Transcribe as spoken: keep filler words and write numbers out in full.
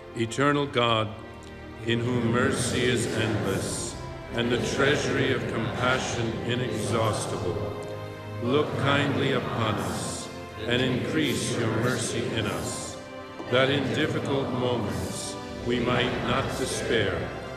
Eternal God, in whom mercy is endless, and the treasury of compassion inexhaustible, look kindly upon us, and increase your mercy in us, that in difficult moments we might not despair,